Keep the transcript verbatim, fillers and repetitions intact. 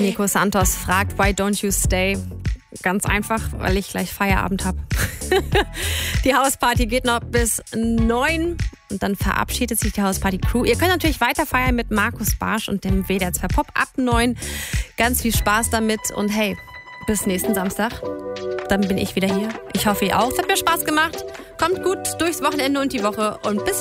Nico Santos fragt, why don't you stay? Ganz einfach, weil ich gleich Feierabend habe. Die Hausparty geht noch bis neun und dann verabschiedet sich die Hausparty-Crew. Ihr könnt natürlich weiter feiern mit Markus Barsch und dem W D R zwei Pop ab neun. Ganz viel Spaß damit und hey, bis nächsten Samstag. Dann bin ich wieder hier. Ich hoffe, ihr auch. Es hat mir Spaß gemacht. Kommt gut durchs Wochenende und die Woche und bis